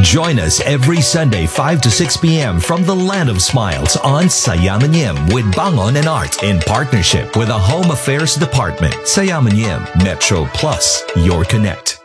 Join us every Sunday 5 to 6 p.m. from the Land of Smiles on Sayamanim with Bangon and Art in partnership with the Home Affairs Department. Sayamanim, Metro Plus, your connect.